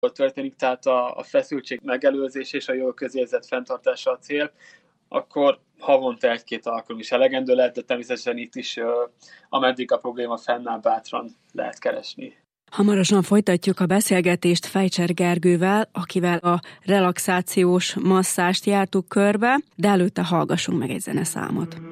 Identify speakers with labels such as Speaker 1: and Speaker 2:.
Speaker 1: történik, tehát a feszültség megelőzés és a jó közérzet fenntartása a cél, akkor havonta 1-2 alkalom is elegendő lehet, de természetesen itt is, ameddig a probléma fennáll, bátran lehet keresni.
Speaker 2: Hamarosan folytatjuk a beszélgetést Fejcser Gergővel, akivel a relaxációs masszást jártuk körbe, de előtte hallgassunk meg egy zeneszámot.